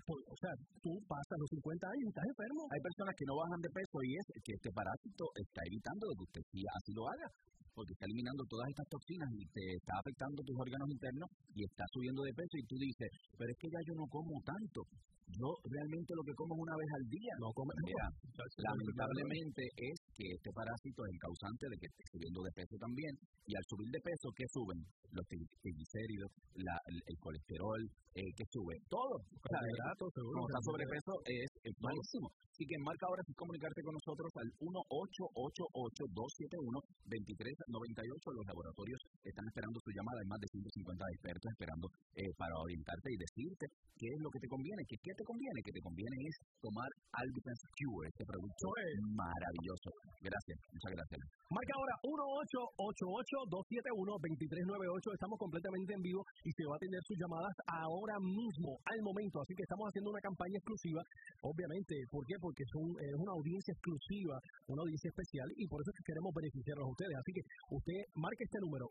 o sea, tú pasas los 50 años y estás enfermo. Hay personas que no bajan de peso y es que este parásito está evitando de que usted sí así lo haga, porque está eliminando todas estas toxinas y te está afectando tus órganos internos y está subiendo de peso y tú dices, pero es que ya yo no como tanto. Yo realmente lo que como es una vez al día. No comes. Mira, lamentablemente es que este parásito es el causante de que esté subiendo de peso también. Y al subir de peso, ¿qué suben? Los triglicéridos, el colesterol, ¿qué sube? Todo. Carbohidratos, seguro. Cuando está sobrepeso es malísimo. Así que marca ahora si comunicarte con nosotros al 1-888-271-2398. Los laboratorios están esperando su llamada. Hay más de 150 expertos esperando para orientarte y decirte qué es lo que te conviene. ¿Qué te conviene? Que te conviene es tomar Albican Cure, este producto es maravilloso. Gracias, muchas gracias. Marca ahora 1-888-271-2398. Estamos completamente en vivo y se va a atender sus llamadas ahora mismo, al momento. Así que estamos haciendo una campaña exclusiva. Obviamente, ¿por qué? Porque es una audiencia exclusiva, una audiencia especial y por eso es que queremos beneficiarlos a ustedes. Así que usted marque este número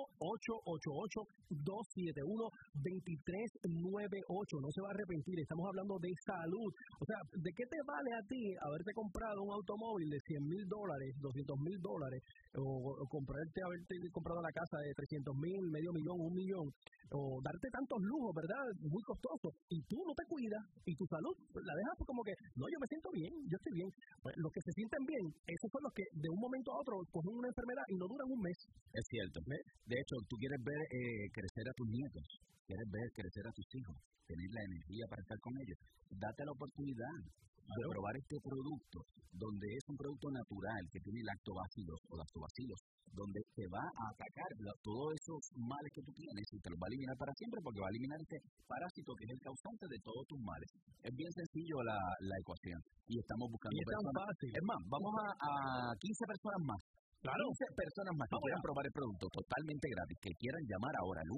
1-888-271-2398. No se va a arrepentir. Estamos hablando de salud. O sea, ¿de qué te vale a ti haberte comprado un automóvil de $100,000, $200,000 o haberte comprado la casa de $300,000, $500,000, $1,000,000 o darte tantos lujos, ¿verdad? Muy costoso. Y tú no te cuidas y tu salud la dejas como que, no, yo me siento bien, yo estoy bien. Pues los que se sienten bien, esos son los que de un momento a otro cogen una enfermedad y no duran un mes. Es cierto. De hecho, tú quieres ver crecer a tus nietos, quieres ver crecer a tus hijos, tener la energía para estar con ellos. Date la oportunidad de probar este producto, donde es un producto natural que tiene lactobacilos o lactobacilos, donde te va a atacar todos esos males que tú tienes y te los va a eliminar para siempre, porque va a eliminar este parásito que es el causante de todos tus males. Es bien sencillo la ecuación y estamos buscando personas. Es más, vamos a 15 personas más. Claro. 15 personas más que quieran probar el producto totalmente gratis, que quieran llamar ahora al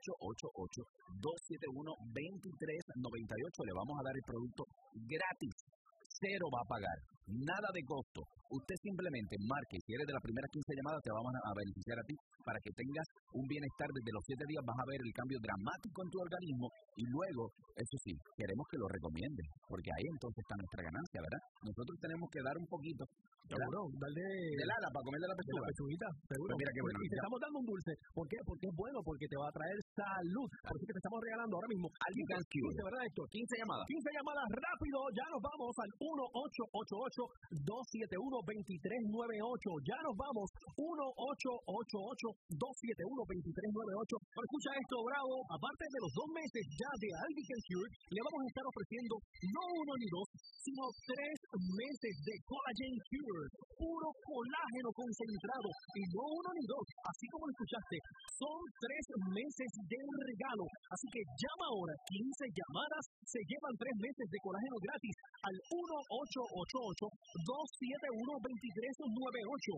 1-888-271-2398. Le vamos a dar el producto gratis. Cero va a pagar, nada de costo. Usted simplemente marque, si eres de las primeras 15 llamadas, te vamos a beneficiar a ti para que tengas un bienestar. Desde los 7 días vas a ver el cambio dramático en tu organismo y luego, eso sí, queremos que lo recomiendes, porque ahí entonces está nuestra ganancia, ¿verdad? Nosotros tenemos que dar un poquito, seguro, darle del ala para comer de la pechuga. Seguro. Pues mira qué bueno. Y te estamos dando un dulce. ¿Por qué? Porque es bueno, porque te va a traer salud. Por eso que te estamos regalando ahora mismo Albican Cure. ¿verdad, Héctor? 15 llamadas. 15 llamadas rápido. Ya nos vamos al 1-888-271-2398. Ya nos vamos. 1-888-271-2398. Pero escucha esto, Bravo. Aparte de los 2 meses ya de Albican Cure, le vamos a estar ofreciendo no 1 ni 2, sino 3 meses de Collagen Cure. Puro colágeno concentrado. Y no 1 ni 2. Así como lo escuchaste, son 3 meses de regalo. Así que llama ahora. 15 llamadas se llevan 3 meses de colágeno gratis al 1-888-271-2398.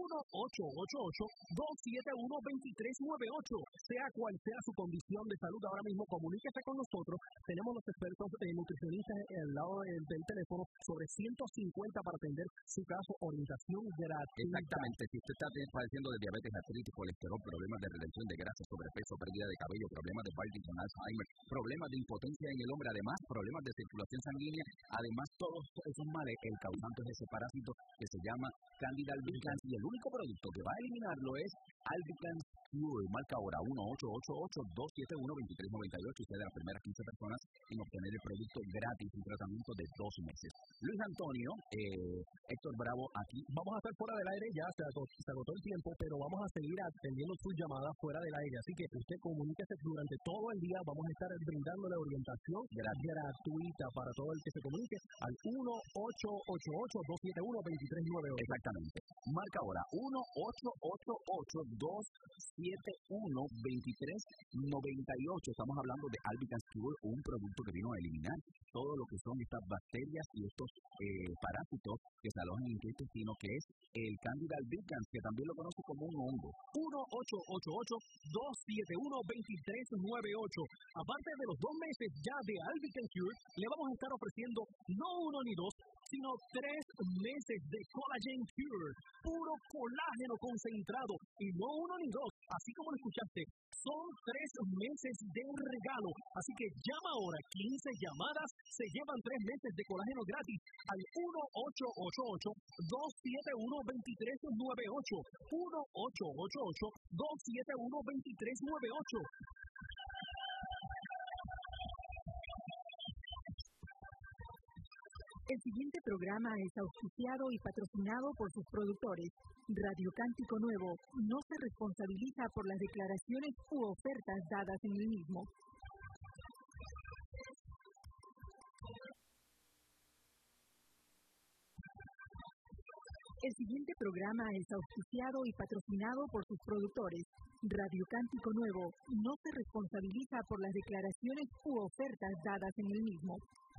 1-888-271-2398. Sea cual sea su condición de salud ahora mismo, comuníquese con nosotros. Tenemos los expertos nutricionistas al lado del teléfono, sobre 150 para atender su caso, orientación gratis. Exactamente. Si usted está padeciendo de diabetes, artritis, colesterol, problemas de retención de grasa, sobrepeso, pérdida de cabello, problemas de Parkinson, Alzheimer, problemas de impotencia en el hombre, además problemas de circulación sanguínea, además todos esos males, el causante es ese parásito que se llama Candida albicans y el único producto que va a eliminarlo es Albican Cure. Marca ahora 1-888-271-2398 y sea de las primeras 15 personas en obtener el producto gratis, un tratamiento de 2 meses. Luis Antonio, Héctor Bravo, aquí vamos a estar fuera del aire, ya se agotó el tiempo, pero vamos a seguir atendiendo sus llamadas fuera del aire, así que usted comuníquese durante todo el día, vamos a estar brindándole orientación gratuita para todo el que se comunique al 1-888-271-2398. Exactamente. Marca ahora 1-888-271-2398. Estamos hablando de Albican Cure, un producto que vino a eliminar todo lo que son estas bacterias y estos parásitos que se alojan en tu intestino, que es el Candida albicans, que también lo conoce como un hongo. 1-888-271-2398. Aparte de los 2 meses ya de Albican Cure, le vamos a estar ofreciendo no 1 ni 2, sino 3 meses de Collagen Cure. Puro colágeno concentrado. Y no 1 ni 2, Así como lo escuchaste, son 3 meses de regalo. Así que llama ahora, 15 llamadas se llevan 3 meses de colágeno gratis al 1-888-271-2398. 1-888-271-2398. El siguiente programa es auspiciado y patrocinado por sus productores. Radio Cántico Nuevo no se responsabiliza por las declaraciones u ofertas dadas en el mismo. El siguiente programa es auspiciado y patrocinado por sus productores. Radio Cántico Nuevo no se responsabiliza por las declaraciones u ofertas dadas en el mismo.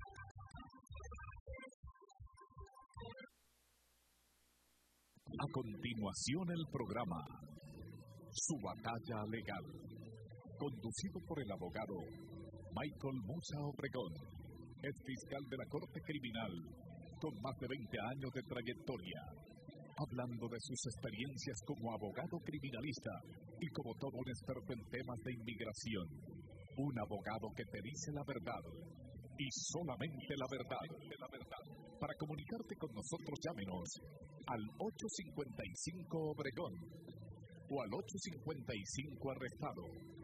A continuación el programa Su Batalla Legal, conducido por el abogado Michael Musa Obregón, ex fiscal de la Corte Criminal, con más de 20 años de trayectoria, hablando de sus experiencias como abogado criminalista y como todo un experto en temas de inmigración. Un abogado que te dice la verdad y solamente la verdad. Para comunicarte con nosotros, llámenos al 855 Obregón o al 855 Arrestado.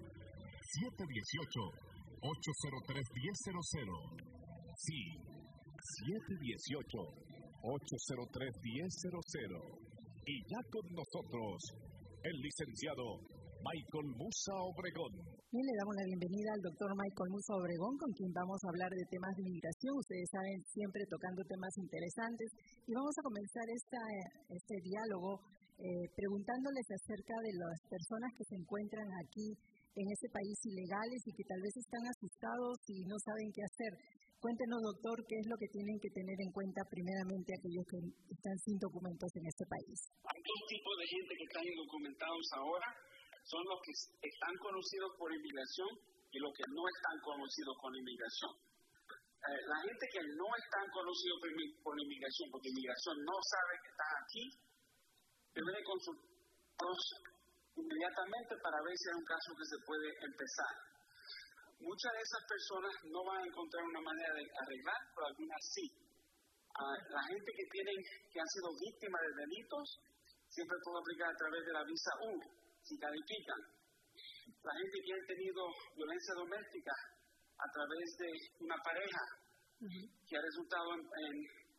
718-803-1000. Sí, 718-803-1000. Y ya con nosotros, el licenciado Michael Musa Obregón. Bien, le damos la bienvenida al doctor Michael Musa Obregón, con quien vamos a hablar de temas de inmigración. Ustedes saben, siempre tocando temas interesantes. Y vamos a comenzar este diálogo preguntándoles acerca de las personas que se encuentran aquí en este país ilegales y que tal vez están asustados y no saben qué hacer. Cuéntenos, doctor, qué es lo que tienen que tener en cuenta primeramente aquellos que están sin documentos en este país. Hay 2 tipos de gente que están indocumentados ahora. Son los que están conocidos por inmigración y los que no están conocidos con inmigración. La gente que no están conocidos por inmigración, porque inmigración no sabe que están aquí, deben de consultarlos inmediatamente para ver si hay un caso que se puede empezar. Muchas de esas personas no van a encontrar una manera de arreglar, pero algunas sí. La gente que han sido víctimas de delitos siempre puede aplicar a través de la visa U, si califican. La gente que ha tenido violencia doméstica a través de una pareja que ha resultado en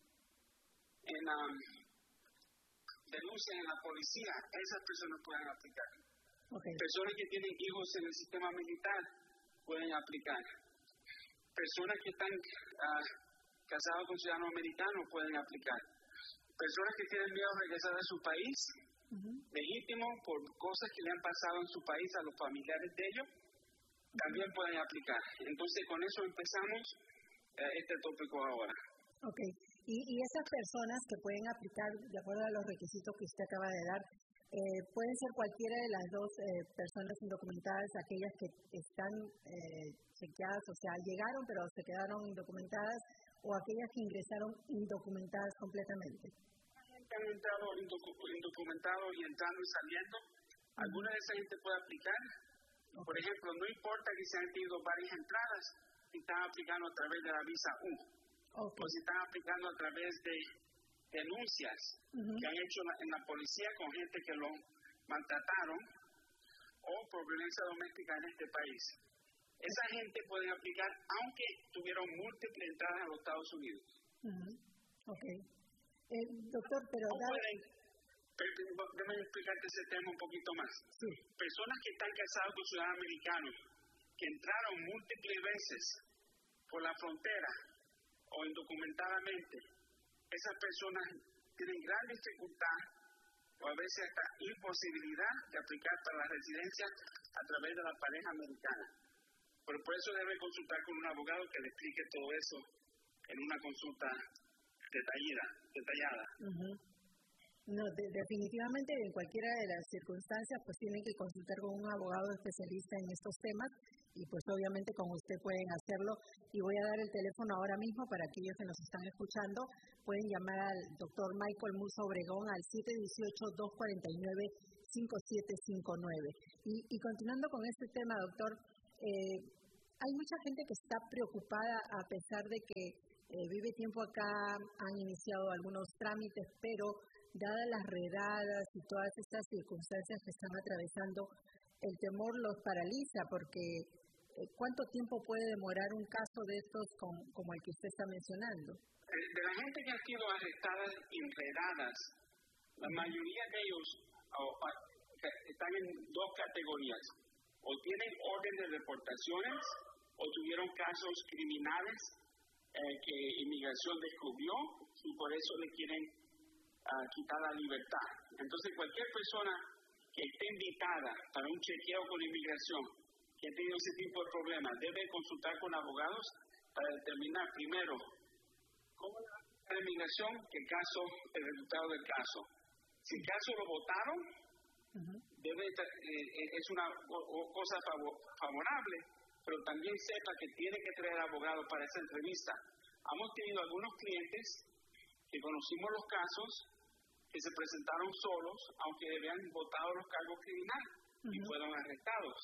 denuncias en la policía, esas personas pueden aplicar. Okay. Personas que tienen hijos en el sistema militar pueden aplicar. Personas que están casados con ciudadanos americanos pueden aplicar. Personas que tienen miedo a regresar a su país, legítimo, por cosas que le han pasado en su país a los familiares de ellos, también pueden aplicar. Entonces, con eso empezamos este tópico ahora. Ok. Y esas personas que pueden aplicar, de acuerdo a los requisitos que usted acaba de dar, pueden ser cualquiera de las 2 personas indocumentadas, aquellas que están chequeadas, o sea, llegaron pero se quedaron indocumentadas, o aquellas que ingresaron indocumentadas completamente. Han entrado indocumentados y entrando y saliendo. Alguna de esa gente puede aplicar. Okay. Por ejemplo, no importa que se han tenido varias entradas, si están aplicando a través de la visa U, okay, o si están aplicando a través de denuncias que han hecho en la policía con gente que lo maltrataron o por violencia doméstica en este país. Esa gente puede aplicar aunque tuvieron múltiples entradas a los Estados Unidos. Okay. Doctor, pero... Déjame explicarte ese tema un poquito más. Sí. Personas que están casados con ciudadanos americanos, que entraron múltiples veces por la frontera o indocumentadamente, esas personas tienen gran dificultad o a veces hasta imposibilidad de aplicar para la residencia a través de la pareja americana. Pero por eso debe consultar con un abogado que le explique todo eso en una consulta detallada. No, definitivamente en cualquiera de las circunstancias pues tienen que consultar con un abogado especialista en estos temas y pues obviamente con usted pueden hacerlo. Y voy a dar el teléfono ahora mismo para aquellos que nos están escuchando. Pueden llamar al doctor Michael Musa Obregón al Y continuando con este tema, doctor, hay mucha gente que está preocupada a pesar de que vive tiempo acá, han iniciado algunos trámites, pero dadas las redadas y todas estas circunstancias que están atravesando, el temor los paraliza porque ¿cuánto tiempo puede demorar un caso de estos como el que usted está mencionando? De la gente que ha sido arrestada en redadas, la mayoría de ellos están en dos categorías. O tienen orden de deportaciones o tuvieron casos criminales que inmigración descubrió y por eso le quieren quitar la libertad. Entonces cualquier persona que esté invitada para un chequeo con inmigración, que ha tenido ese tipo de problemas, debe consultar con abogados para determinar primero cómo la inmigración, el resultado del caso. Si el caso lo votaron, es una cosa favorable, pero también sepa que tiene que traer abogado para esa entrevista. Hemos tenido algunos clientes que conocimos los casos, que se presentaron solos, aunque habían votado los cargos criminales y fueron arrestados.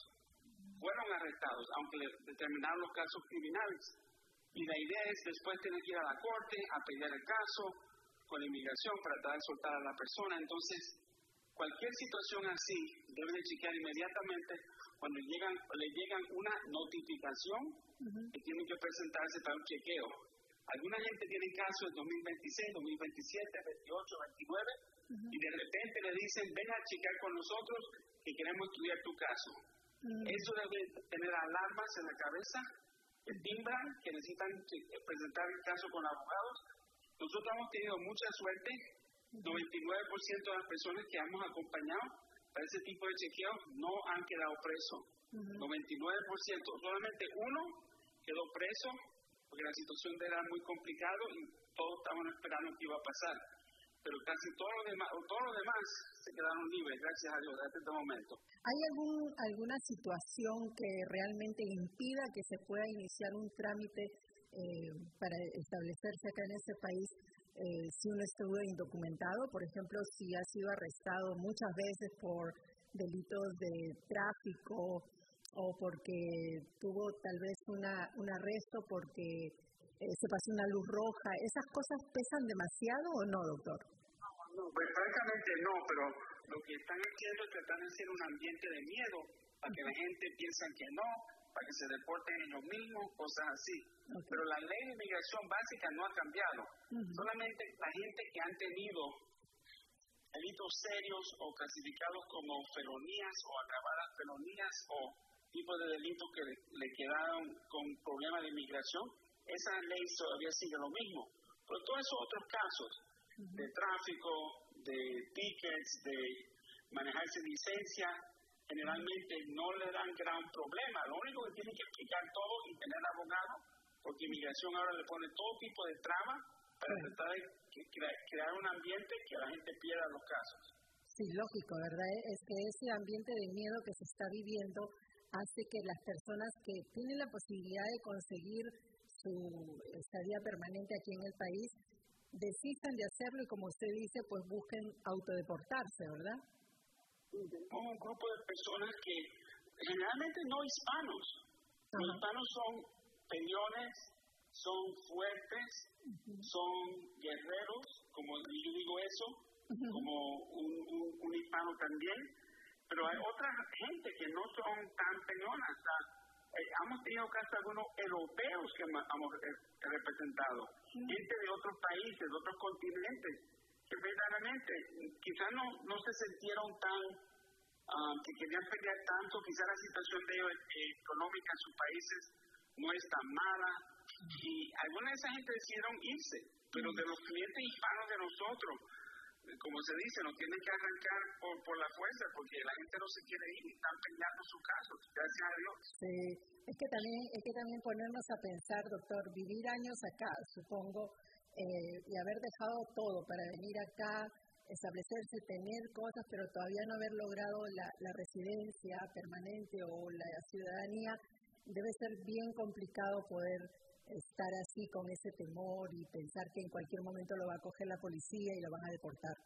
Aunque le determinaron los casos criminales. Y la idea es después tener que ir a la corte a pelear el caso con la inmigración para tratar de soltar a la persona. Entonces, cualquier situación así deben de chequear inmediatamente cuando le llegan una notificación que tienen que presentarse para un chequeo. Alguna gente tiene casos en 2026, 2027, 28, 29 y de repente le dicen, ven a chequear con nosotros que queremos estudiar tu caso. Eso debe tener alarmas en la cabeza, que timbran, que necesitan presentar el caso con abogados. Nosotros hemos tenido mucha suerte, 99% de las personas que hemos acompañado para ese tipo de chequeos no han quedado presos. 99%, solamente uno quedó preso porque la situación era muy complicada y todos estaban esperando que iba a pasar. Pero casi todos los demás se quedaron libres, gracias a Dios, hasta este momento. ¿Hay alguna situación que realmente impida que se pueda iniciar un trámite para establecerse acá en este país si uno estuvo indocumentado? Por ejemplo, si ha sido arrestado muchas veces por delitos de tráfico o porque tuvo tal vez un arresto porque se pasó una luz roja. ¿Esas cosas pesan demasiado o no, doctor? No, pues francamente no, pero lo que están haciendo es tratar de hacer un ambiente de miedo para que la gente piense que no, para que se deporten ellos mismos, cosas así. Pero la ley de inmigración básica no ha cambiado. Solamente la gente que han tenido delitos serios o clasificados como felonías o agravadas felonías o tipos de delitos que le quedaron con problemas de inmigración, esa ley todavía sigue lo mismo. Pero todos esos otros casos de tráfico, de tickets, de manejar sin licencia, generalmente no le dan gran problema. Lo único que tienen que explicar todo y tener abogado, porque inmigración ahora le pone todo tipo de trama para tratar de crear un ambiente que la gente pierda los casos. Sí, lógico, ¿verdad? Es que ese ambiente de miedo que se está viviendo hace que las personas que tienen la posibilidad de conseguir su estadía permanente aquí en el país desistan de hacerlo y, como usted dice, pues busquen autodeportarse, ¿verdad? Un grupo de personas que generalmente no hispanos. Los hispanos son peleones, son fuertes, son guerreros, como yo digo eso, como un hispano también, pero hay otra gente que no son tan peleonas. Hemos tenido casi algunos europeos que hemos representado, gente de otros países, de otros continentes, que verdaderamente quizás no se sintieron tan, que querían pelear tanto, quizás la situación de ellos económica en sus países no es tan mala, y alguna de esa gente decidieron irse, pero de los clientes hispanos de nosotros, como se dice, nos tienen que arrancar por la fuerza, porque la gente no se quiere ir y están peleando su caso, gracias a Dios. Sí, es que también ponernos a pensar, doctor, vivir años acá, supongo, y haber dejado todo para venir acá, establecerse, tener cosas, pero todavía no haber logrado la residencia permanente o la ciudadanía, debe ser bien complicado poder estar así con ese temor y pensar que en cualquier momento lo va a coger la policía y lo van a deportar.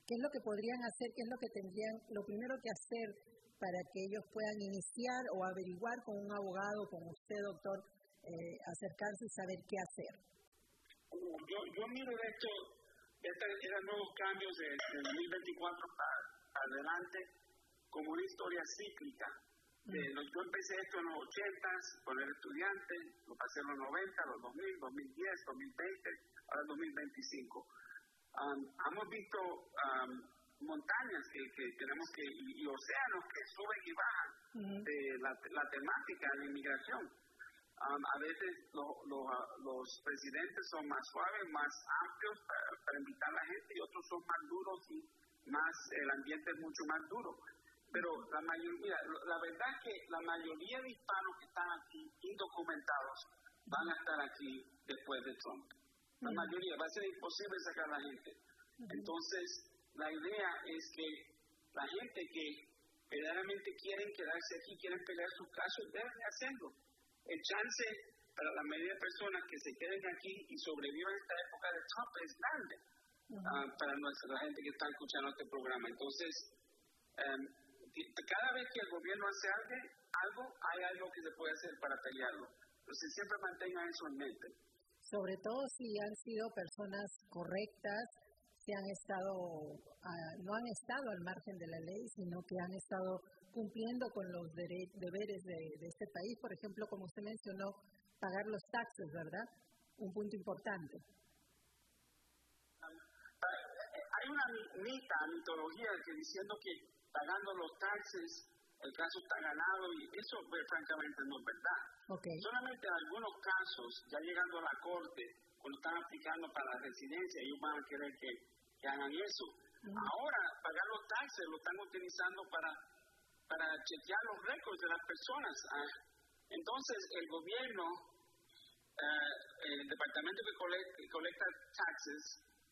¿Qué es lo que podrían hacer? ¿Qué es lo que tendrían, lo primero que hacer para que ellos puedan iniciar o averiguar con un abogado, con usted, doctor, acercarse y saber qué hacer? Yo miro estos nuevos cambios de 2024 para adelante como una historia cíclica. Yo empecé esto en los 80s con el estudiante, lo pasé en los 90, los 2000, 2010, 2020, ahora 2025. Hemos visto montañas que tenemos y océanos que suben y bajan de la temática de la inmigración. A veces los presidentes son más suaves, más amplios para invitar a la gente, y otros son más duros y el ambiente es mucho más duro. Pero la verdad es que la mayoría de hispanos que están aquí indocumentados van a estar aquí después de Trump. La mayoría, va a ser imposible sacar a la gente. Entonces, la idea es que la gente que verdaderamente quieren quedarse aquí, quieren pelear sus casos, deben hacerlo. El chance para la mayoría de personas que se queden aquí y sobrevivan esta época de Trump es grande para la gente que está escuchando este programa. Entonces, cada vez que el gobierno hace algo, hay algo que se puede hacer para pelearlo. Entonces, siempre mantengan eso en mente. Sobre todo si han sido personas correctas, si han estado, no han estado al margen de la ley, sino que han estado cumpliendo con los deberes de este país. Por ejemplo, como usted mencionó, pagar los taxes, ¿verdad? Un punto importante. Hay una mitología que diciendo que pagando los taxes el caso está ganado, y eso francamente no es verdad. Okay. Solamente en algunos casos, ya llegando a la corte, cuando están aplicando para la residencia, ellos van a querer que hagan eso. Ahora, pagar los taxes lo están utilizando para chequear los récords de las personas. Entonces, el gobierno, el departamento que colecta taxes,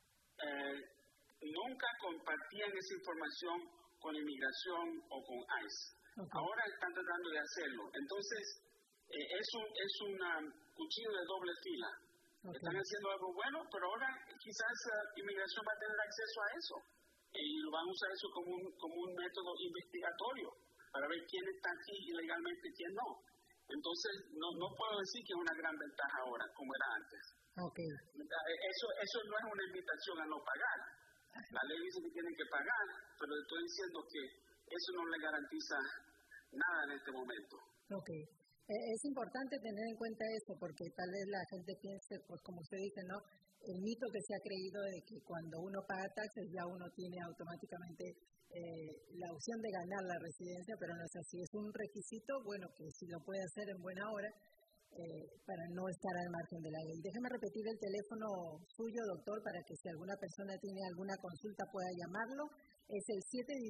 nunca compartían esa información con inmigración o con ICE. Okay. Ahora están tratando de hacerlo. Entonces, es un cuchillo de doble fila. Okay. Están haciendo algo bueno, pero ahora quizás inmigración va a tener acceso a eso. Y van a usar eso como un método investigatorio para ver quién está aquí ilegalmente y quién no. Entonces, no puedo decir que es una gran ventaja ahora, como era antes. Okay. Eso no es una invitación a no pagar. La ley dice que tienen que pagar, pero estoy diciendo que eso no le garantiza nada en este momento. Okay. Es importante tener en cuenta eso, porque tal vez la gente piense, pues como usted dice, ¿no? El mito que se ha creído de que cuando uno paga taxes ya uno tiene automáticamente la opción de ganar la residencia, pero no es así. Es un requisito, bueno, que si lo puede hacer en buena hora, para no estar al margen de la ley. Déjeme repetir el teléfono suyo, doctor, para que si alguna persona tiene alguna consulta pueda llamarlo. Es el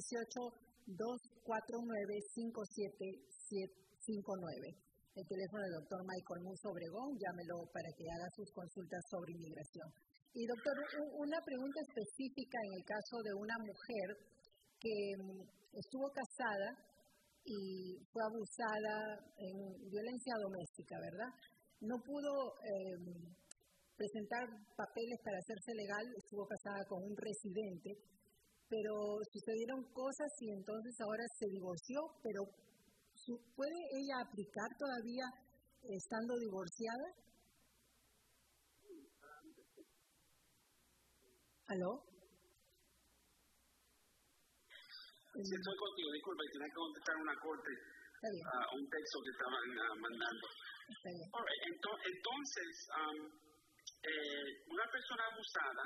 718-249-5759. El teléfono del doctor Michael Musso Obregón, llámelo para que haga sus consultas sobre inmigración. Y doctor, una pregunta específica en el caso de una mujer que estuvo casada y fue abusada en violencia doméstica, ¿verdad? No pudo presentar papeles para hacerse legal, estuvo casada con un residente, pero sucedieron cosas y entonces ahora se divorció, pero ¿puede ella aplicar todavía estando divorciada? ¿Aló? Sí, estoy contigo, disculpa, tenía que contestar una corte, un texto que estaban mandando. Entonces, una persona abusada,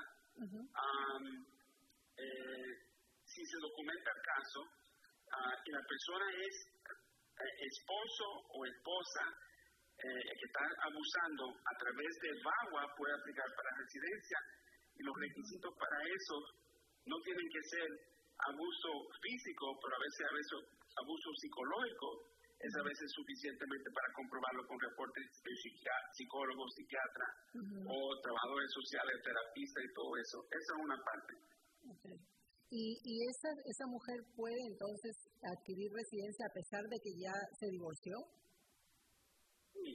si se documenta el caso, y la persona es esposo o esposa que está abusando a través de VAWA, puede aplicar para residencia, y los requisitos para eso no tienen que ser abuso físico, pero a veces abuso psicológico es a veces suficientemente para comprobarlo con reportes de psicólogos, psiquiatras o trabajadores sociales, terapistas y todo eso. Esa es una parte. Okay. ¿Y esa mujer puede entonces adquirir residencia a pesar de que ya se divorció? Sí.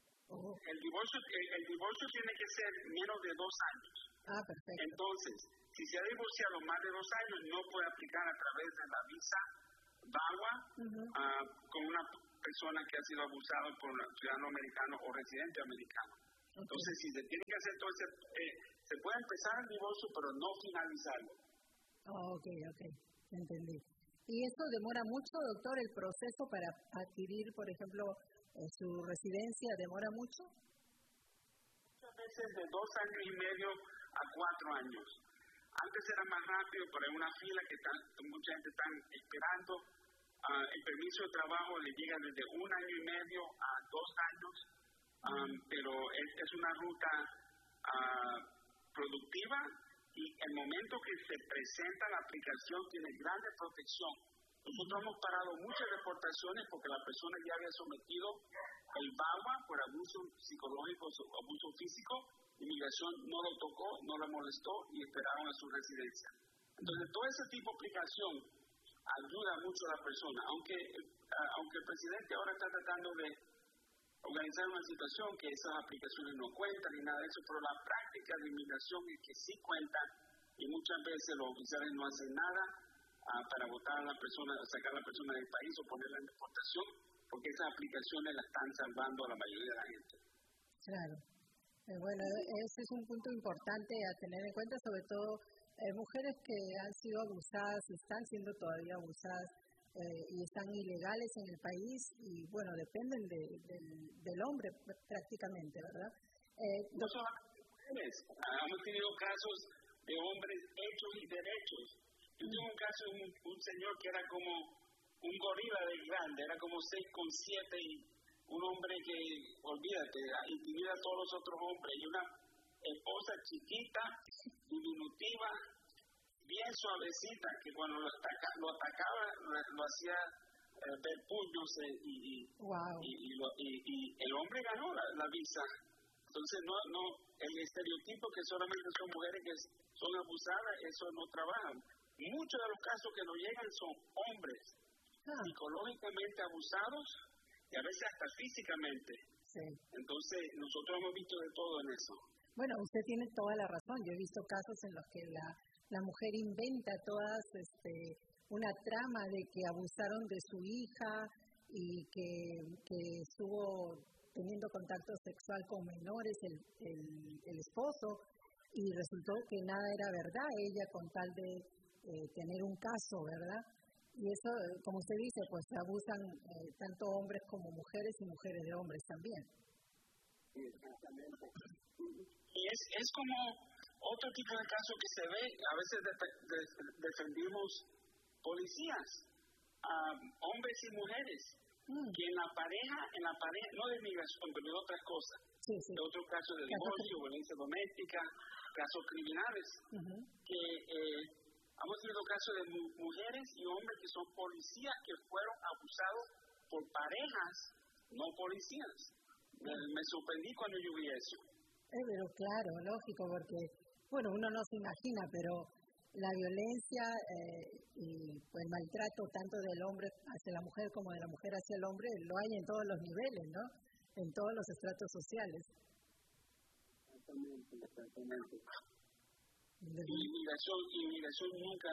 El divorcio tiene que ser menos de 2 años. Ah, perfecto. Entonces, si se ha divorciado más de 2 años, no puede aplicar a través de la visa VAWA con una persona que ha sido abusada por un ciudadano americano o residente americano. Entonces, si se tiene que hacer todo se puede empezar el divorcio, pero no finalizarlo. Ok, entendí. ¿Y esto demora mucho, doctor, el proceso para adquirir, por ejemplo, su residencia? ¿Demora mucho? Muchas veces de 2 años y medio a 4 años. Antes era más rápido, pero hay una fila que mucha gente está esperando. El permiso de trabajo le llega desde 1 año y medio a 2 años, pero es una ruta productiva, y el momento que se presenta la aplicación tiene grande protección. Nosotros hemos parado muchas deportaciones porque la persona ya había sometido el VAWA por abuso psicológico o abuso físico. Inmigración no lo tocó, no lo molestó y esperaron a su residencia. Entonces, todo ese tipo de aplicación ayuda mucho a la persona, aunque el presidente ahora está tratando de organizar una situación que esas aplicaciones no cuentan ni nada de eso, pero la práctica de inmigración es que sí cuentan, y muchas veces los oficiales no hacen nada para votar a la persona, sacar a la persona del país o ponerla en deportación, porque esas aplicaciones la están salvando a la mayoría de la gente. Claro. Bueno, ese es un punto importante a tener en cuenta, sobre todo mujeres que han sido abusadas y están siendo todavía abusadas y están ilegales en el país y, bueno, dependen del hombre prácticamente, ¿verdad? No solamente mujeres, hemos tenido casos de hombres hechos y derechos. Yo tengo un caso de un señor que era como un gorila de grande, era como 6'7" y un hombre que, olvídate, intimida a todos los otros hombres, y una esposa chiquita, diminutiva, bien suavecita, que cuando lo atacaba lo hacía ver puños y el hombre ganó la visa. Entonces el estereotipo que solamente son mujeres que son abusadas, eso no trabaja. Muchos de los casos que nos llegan son hombres psicológicamente abusados y a veces hasta físicamente. Sí. Entonces nosotros hemos visto de todo en eso. Bueno, usted tiene toda la razón. Yo he visto casos en los que la mujer inventa todas una trama de que abusaron de su hija y que estuvo teniendo contacto sexual con menores el esposo, y resultó que nada era verdad, ella con tal de tener un caso, ¿verdad? Y eso, como usted dice, pues abusan tanto hombres como mujeres y mujeres de hombres también. Sí, exactamente. Y es como otro tipo de caso que se ve, a veces defendimos policías, hombres y mujeres, que en la pareja, no de migración, pero de otras cosas, de otros casos de divorcio, violencia doméstica, casos criminales, que hemos tenido casos de mujeres y hombres que son policías que fueron abusados por parejas, no policías. Me sorprendí cuando yo vi eso. Pero claro, lógico, porque, bueno, uno no se imagina, pero la violencia y el maltrato tanto del hombre hacia la mujer como de la mujer hacia el hombre lo hay en todos los niveles, ¿no? En todos los estratos sociales. Exactamente. Inmigración nunca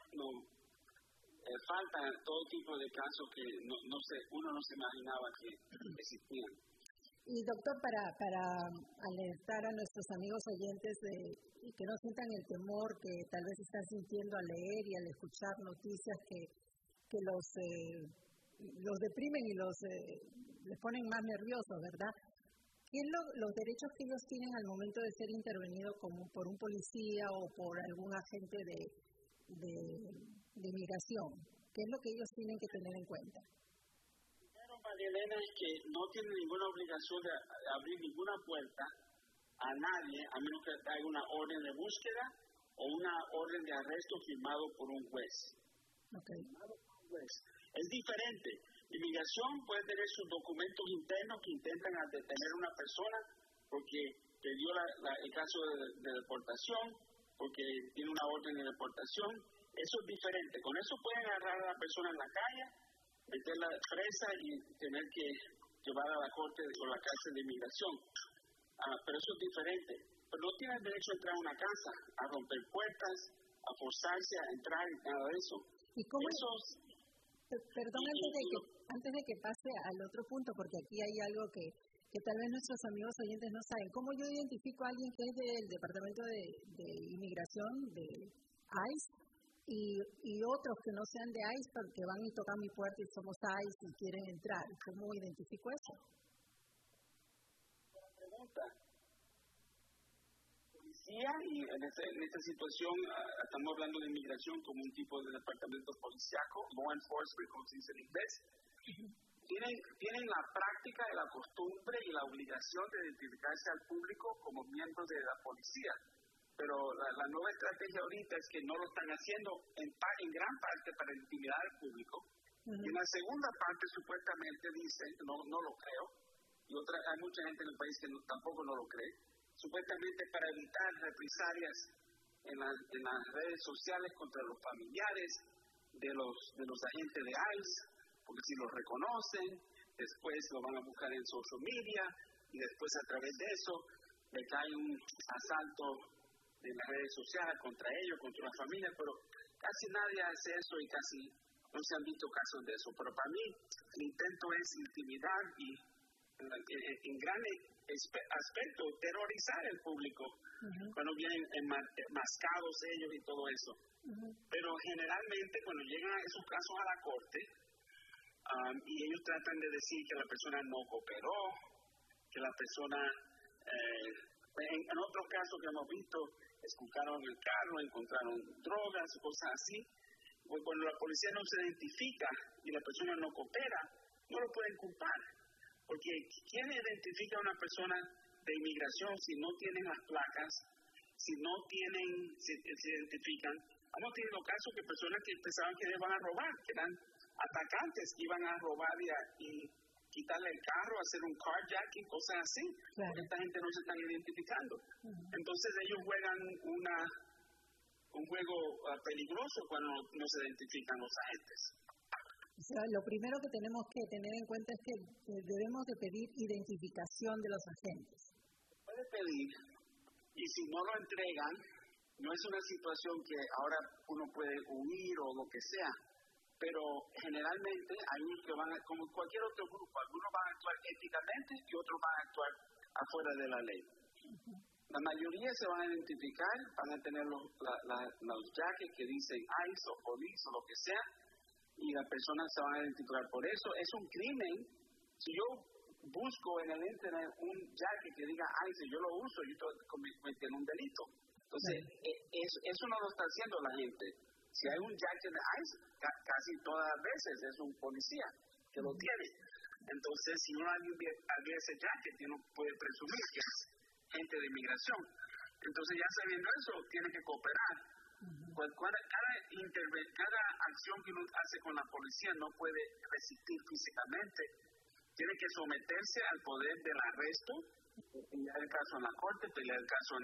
falta todo tipo de casos que uno no se imaginaba que existían. Y doctor, para alertar a nuestros amigos oyentes y que no sientan el temor que tal vez están sintiendo al leer y al escuchar noticias que los deprimen y les ponen más nerviosos, ¿verdad? ¿Qué es los derechos que ellos tienen al momento de ser intervenidos por un policía o por algún agente de inmigración? ¿Qué es lo que ellos tienen que tener en cuenta? María Elena, es que no tiene ninguna obligación de abrir ninguna puerta a nadie, a menos que haya una orden de búsqueda o una orden de arresto firmado por un juez. Okay. Es diferente. Inmigración puede tener sus documentos internos que intentan detener a una persona porque perdió el caso de deportación, porque tiene una orden de deportación. Eso es diferente. Con eso pueden agarrar a la persona en la calle, meterla presa y tener que llevar a la corte o la cárcel de inmigración. pero eso es diferente. Pero no tienen derecho a entrar a una casa, a romper puertas, a forzarse a entrar y nada de eso. ¿Y cómo Perdón, antes de que pase al otro punto, porque aquí hay algo que tal vez nuestros amigos oyentes no saben. ¿Cómo yo identifico a alguien que es del Departamento de Inmigración, de ICE, y otros que no sean de ICE, porque van y tocan mi puerta y somos ICE y quieren entrar? ¿Cómo identifico eso? Buena pregunta. Policía, y en esta situación estamos hablando de inmigración como un tipo de departamento policíaco, law enforcement, como se dice en inglés. Tienen la práctica y la costumbre y la obligación de identificarse al público como miembros de la policía. Pero la nueva estrategia ahorita es que no lo están haciendo en gran parte para intimidar al público. Y en la segunda parte supuestamente dicen, no lo creo, y hay mucha gente en el país que tampoco no lo cree, supuestamente para evitar represalias en las redes sociales contra los familiares de los agentes de ICE, porque si los reconocen, después lo van a buscar en social media, y después a través de eso le cae un asalto en las redes sociales contra ellos, contra la familia, pero casi nadie hace eso y casi no se han visto casos de eso. Pero para mí el intento es intimidar y en gran aspecto terrorizar al público cuando vienen enmascados ellos y todo eso. Pero generalmente cuando llegan esos casos a la corte y ellos tratan de decir que la persona no cooperó, que la persona en otros casos que hemos visto esculcaron el carro, encontraron drogas, cosas así. Pues cuando la policía no se identifica y la persona no coopera, no lo pueden culpar. Porque ¿quién identifica a una persona de inmigración si no tienen las placas, si no se identifican? Hemos tenido casos de personas que pensaban que iban a robar, que eran atacantes que iban a robar y quitarle el carro, hacer un carjacking, cosas así. Claro. Esta gente no se están identificando. Entonces ellos juegan un juego peligroso cuando no se identifican los agentes. O sea, lo primero que tenemos que tener en cuenta es que debemos de pedir identificación de los agentes. Puede pedir, y si no lo entregan, no es una situación que ahora uno puede huir o lo que sea, pero generalmente hay unos que van a, como cualquier otro grupo, algunos van a actuar éticamente y otros van a actuar afuera de la ley. La mayoría se van a identificar, van a tener los jackets que dicen ICE o police o lo que sea, y las personas se van a identificar por eso. Es un crimen. Si yo busco en el internet un jacket que diga ICE, yo lo uso, yo estoy cometiendo un delito. Entonces, eso no lo está haciendo la gente. Si hay un jacket de ICE, casi todas las veces es un policía que lo tiene. Entonces, si no hay ese jacket, uno puede presumir que es gente de inmigración. Entonces, ya sabiendo eso, tiene que cooperar. Cada acción que uno hace con la policía no puede resistir físicamente. Tiene que someterse al poder del arresto, pelear el caso en la corte, pelear el caso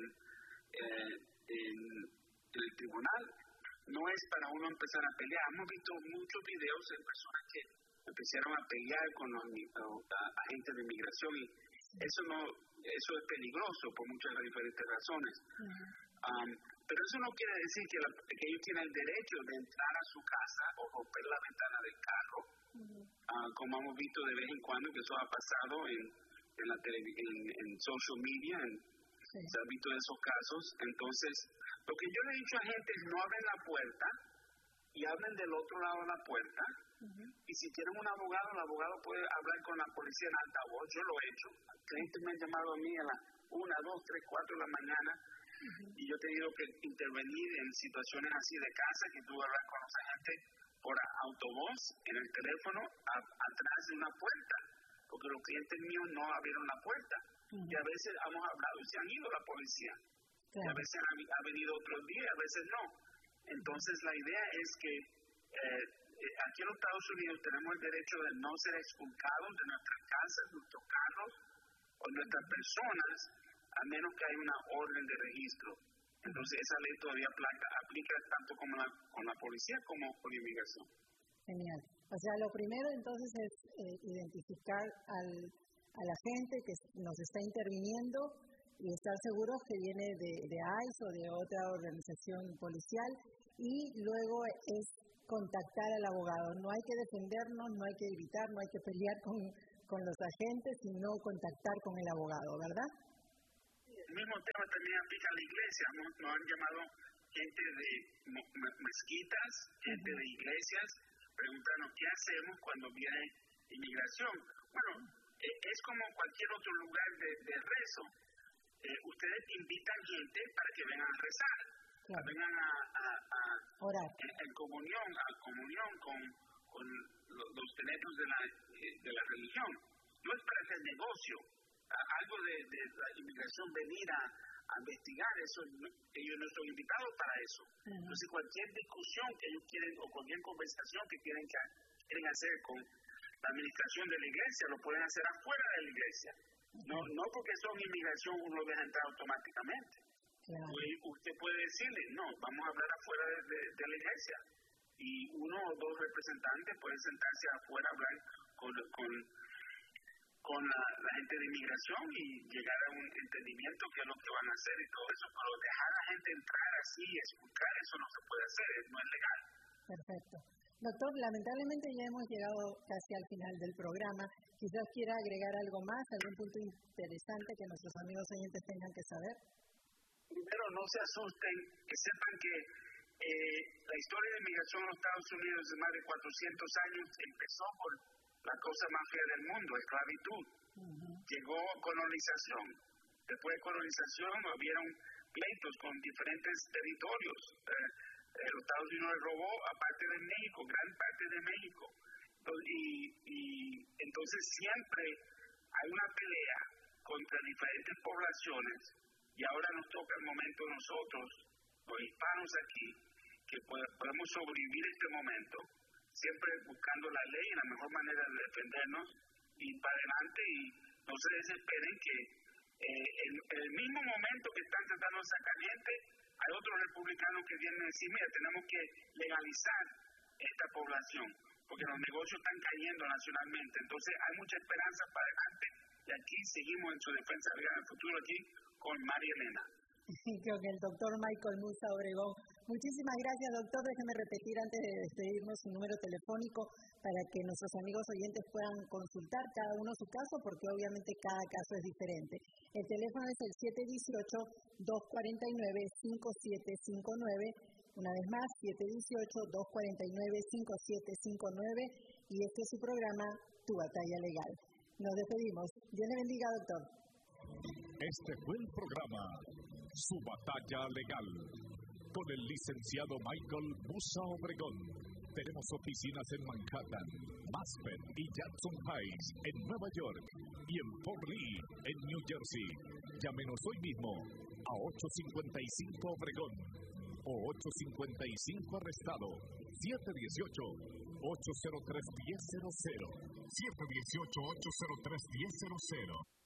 en el tribunal. No es para uno empezar a pelear. Hemos visto muchos videos de personas que empezaron a pelear con los agentes de inmigración y eso es peligroso por muchas diferentes razones. Pero eso no quiere decir que ellos tienen el derecho de entrar a su casa o romper la ventana del carro, como hemos visto de vez en cuando que eso ha pasado en la en social media, se han visto esos casos. Entonces, lo que yo le he dicho a gente es no abren la puerta y hablen del otro lado de la puerta. Y si tienen un abogado, el abogado puede hablar con la policía en altavoz. Yo lo he hecho. Clientes me han llamado a mí a las 1, 2, 3, 4 de la mañana y yo he tenido que intervenir en situaciones así de casa, que tuve que hablar con los agentes por autovoz, en el teléfono, atrás de una puerta, porque los clientes míos no abrieron la puerta. Y a veces hemos hablado y se han ido la policía. Y a veces ha venido otros días, a veces no. Entonces la idea es que aquí en los Estados Unidos tenemos el derecho de no ser expulsados de nuestras casas, nuestros carros o nuestras personas, a menos que haya una orden de registro. Entonces esa ley todavía aplica tanto con la policía como con la inmigración. Genial. O sea, lo primero entonces es identificar a la gente que nos está interviniendo y estar seguros que viene de ICE o de otra organización policial, y luego es contactar al abogado. No hay que defendernos, no hay que evitar, no hay que pelear con los agentes, sino contactar con el abogado, ¿verdad? El mismo tema también aplica a la iglesia. Nos han llamado gente de mezquitas, gente de iglesias, preguntarnos qué hacemos cuando viene inmigración. Bueno, es como cualquier otro lugar de rezo. Ustedes invitan gente para que vengan a rezar, claro, vengan a orar en comunión con los tenedores de la religión. No es para hacer negocio. Algo de la inmigración, venir a investigar eso, ellos no son invitados para eso. Entonces cualquier discusión que ellos quieren o cualquier conversación que quieren hacer con la administración de la iglesia, lo pueden hacer afuera de la iglesia. No porque son inmigración uno lo deja entrar automáticamente. Claro. Usted puede decirle, no, vamos a hablar afuera de la iglesia, y uno o dos representantes pueden sentarse afuera a hablar con la gente de inmigración y llegar a un entendimiento qué es lo que van a hacer y todo eso, pero dejar a la gente entrar así y escuchar, eso no se puede hacer, no es legal. Perfecto. Doctor, lamentablemente ya hemos llegado casi al final del programa. Quizás quiera agregar algo más, algún punto interesante que nuestros amigos oyentes tengan que saber. Primero, no se asusten, que sepan que la historia de inmigración en los Estados Unidos de más de 400 años empezó por la cosa más fea del mundo, esclavitud. Llegó colonización. Después de colonización hubieron pleitos con diferentes territorios. Los Estados Unidos robó a parte de México, gran parte de México. Y entonces siempre hay una pelea contra diferentes poblaciones, y ahora nos toca el momento nosotros, los hispanos aquí, que podemos sobrevivir este momento, siempre buscando la ley y la mejor manera de defendernos y para adelante, y no se desesperen que en el mismo momento que están tratando de sacar gente, hay otros republicanos que vienen a decir, mira, tenemos que legalizar esta población, porque los negocios están cayendo nacionalmente. Entonces hay mucha esperanza para adelante, y aquí seguimos en su defensa legal en el futuro, aquí con María Elena. Creo que el doctor Michael Musa Obregón. Muchísimas gracias, doctor. Déjeme repetir antes de despedirnos su número telefónico para que nuestros amigos oyentes puedan consultar cada uno su caso, porque obviamente cada caso es diferente. El teléfono es el 718-249-5759. Una vez más, 718-249-5759. Y este es su programa, Tu Batalla Legal. Nos despedimos. Dios le bendiga, doctor. Este fue el programa Su Batalla Legal con el licenciado Michael Musa Obregón. Tenemos oficinas en Manhattan, Maspeth y Jackson Heights en Nueva York y en Fort Lee en New Jersey. Llámenos hoy mismo a 855 Obregón o 855 Arrestado, 718-803-1000, 718-803-1000.